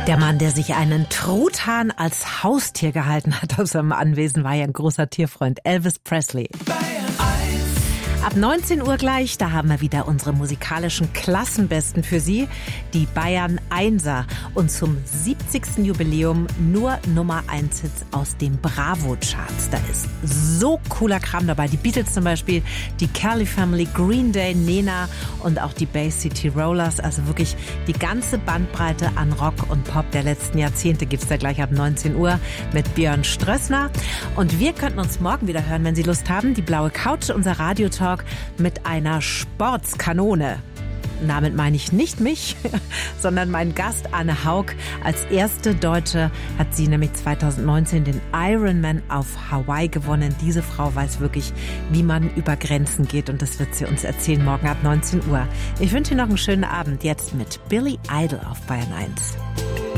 Der Mann, der sich einen Truthahn als Haustier gehalten hat auf seinem Anwesen, war ja ein großer Tierfreund, Elvis Presley. Ab 19 Uhr gleich, da haben wir wieder unsere musikalischen Klassenbesten für Sie, die Bayern Einser. Und zum 70. Jubiläum nur Nummer 1 Hits aus den Bravo-Charts. Da ist so cooler Kram dabei. Die Beatles zum Beispiel, die Kelly Family, Green Day, Nena und auch die Bay City Rollers. Also wirklich die ganze Bandbreite an Rock und Pop der letzten Jahrzehnte gibt's da gleich ab 19 Uhr mit Björn Strössner. Und wir könnten uns morgen wieder hören, wenn Sie Lust haben. Die blaue Couch, unser Radiotalk mit einer Sportskanone. Damit meine ich nicht mich, sondern meinen Gast Anne Haug. Als erste Deutsche hat sie nämlich 2019 den Ironman auf Hawaii gewonnen. Diese Frau weiß wirklich, wie man über Grenzen geht, und das wird sie uns erzählen morgen ab 19 Uhr. Ich wünsche Ihnen noch einen schönen Abend, jetzt mit Billy Idol auf Bayern 1.